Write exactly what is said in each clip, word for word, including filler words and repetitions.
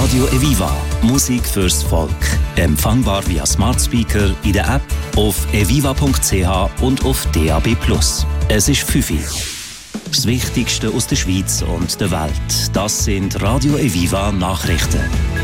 Radio Eviva. Musik fürs Volk. Empfangbar via Smart Speaker, in der App, auf eviva punkt c h und auf D A B plus. Es ist fünf Uhr. Das Wichtigste aus der Schweiz und der Welt. Das sind Radio Eviva Nachrichten.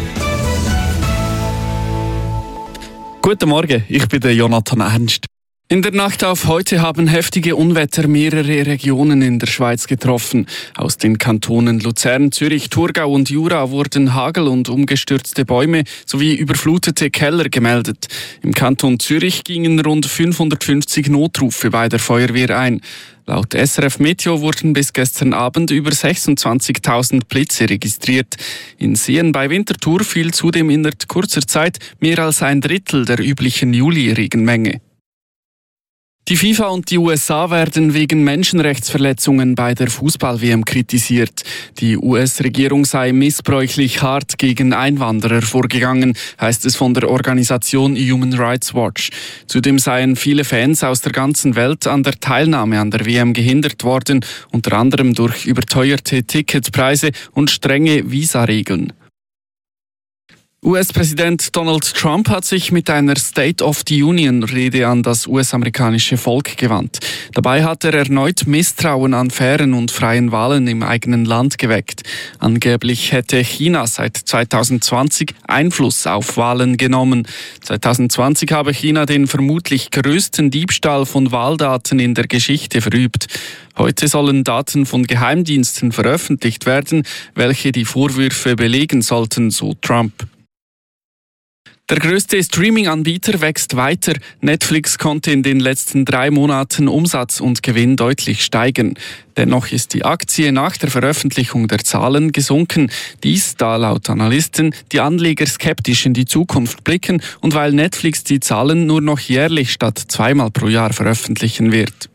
Guten Morgen, ich bin der Jonathan Ernst. In der Nacht auf heute haben heftige Unwetter mehrere Regionen in der Schweiz getroffen. Aus den Kantonen Luzern, Zürich, Thurgau und Jura wurden Hagel und umgestürzte Bäume sowie überflutete Keller gemeldet. Im Kanton Zürich gingen rund fünfhundertfünfzig Notrufe bei der Feuerwehr ein. Laut S R F Meteo wurden bis gestern Abend über sechsundzwanzigtausend Blitze registriert. In Seen bei Winterthur fiel zudem innerhalb kurzer Zeit mehr als ein Drittel der üblichen Juli-Regenmenge. Die FIFA und die U S A werden wegen Menschenrechtsverletzungen bei der Fußball-W M kritisiert. Die U S-Regierung sei missbräuchlich hart gegen Einwanderer vorgegangen, heißt es von der Organisation Human Rights Watch. Zudem seien viele Fans aus der ganzen Welt an der Teilnahme an der W M gehindert worden, unter anderem durch überteuerte Ticketpreise und strenge Visaregeln. U S-Präsident Donald Trump hat sich mit einer State of the Union-Rede an das U S-amerikanische Volk gewandt. Dabei hat er erneut Misstrauen an fairen und freien Wahlen im eigenen Land geweckt. Angeblich hätte China seit zweitausendzwanzig Einfluss auf Wahlen genommen. zweitausendzwanzig habe China den vermutlich größten Diebstahl von Wahldaten in der Geschichte verübt. Heute sollen Daten von Geheimdiensten veröffentlicht werden, welche die Vorwürfe belegen sollten, so Trump. Der größte Streaming-Anbieter wächst weiter. Netflix konnte in den letzten drei Monaten Umsatz und Gewinn deutlich steigern. Dennoch ist die Aktie nach der Veröffentlichung der Zahlen gesunken. Dies, da laut Analysten die Anleger skeptisch in die Zukunft blicken und weil Netflix die Zahlen nur noch jährlich statt zweimal pro Jahr veröffentlichen wird.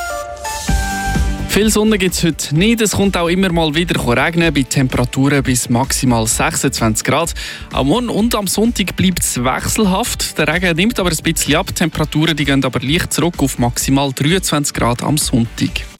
Viel Sonne gibt es heute nicht. Es kommt auch immer mal wieder regnen, bei Temperaturen bis maximal sechsundzwanzig Grad. Am Morgen und am Sonntag bleibt es wechselhaft. Der Regen nimmt aber ein bisschen ab. Die Temperaturen die gehen aber leicht zurück auf maximal dreiundzwanzig Grad am Sonntag.